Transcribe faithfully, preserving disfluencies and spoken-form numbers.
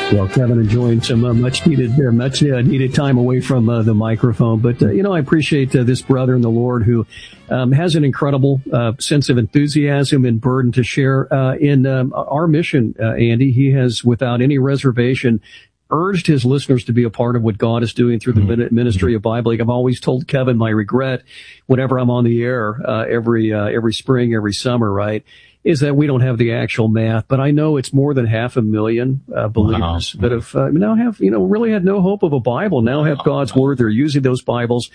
Well, Kevin enjoying some uh, much needed, uh, much uh, needed time away from uh, the microphone. But uh, you know, I appreciate uh, this brother in the Lord who um, has an incredible uh, sense of enthusiasm and burden to share uh, in um, our mission. Uh, Andy, he has, without any reservation, urged his listeners to be a part of what God is doing through the mm-hmm. ministry of Bible League. I've always told Kevin my regret whenever I'm on the air uh, every uh, every spring, every summer, right, is that we don't have the actual math. But I know it's more than half a million uh, believers wow. that have uh, now have, you know, really had no hope of a Bible, now have God's Word. They're using those Bibles